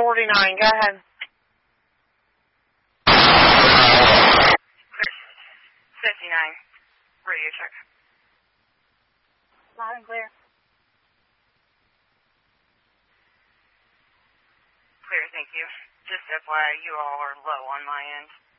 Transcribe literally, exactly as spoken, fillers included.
forty-nine, go ahead. fifty-nine, radio check. Loud and clear. Clear, thank you. Just F Y I, you all are low on my end.